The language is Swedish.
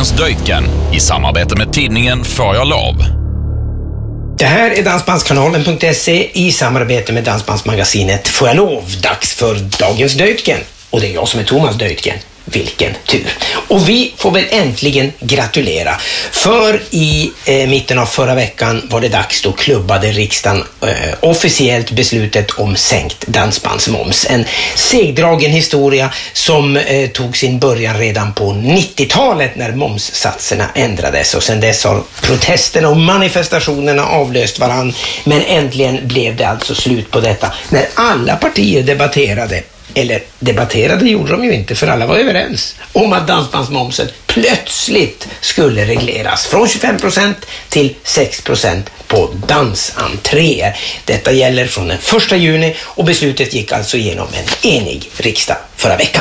Dagens Döjken i samarbete med tidningen Får jag lov. Det här är Dansbandskanalen.se i samarbete med Dansbandsmagasinet Får jag lov. Dags för Dagens Döjken. Och det är jag som är Thomas Döjken. Vilken tur. Och vi får väl äntligen gratulera. För i mitten av förra veckan var det dags, då klubbade riksdagen officiellt beslutet om sänkt dansbandsmoms. En segdragen historia som tog sin början redan på 90-talet när momssatserna ändrades. Och sedan dess har protesterna och manifestationerna avlöst varann. Men äntligen blev det alltså slut på detta när alla partier debatterade. Eller debatterade gjorde de ju inte, för alla var överens om att dansbandsmomsen plötsligt skulle regleras från 25% till 6% på dansentréer. Detta gäller från den 1 juni och beslutet gick alltså igenom en enig riksdag förra veckan.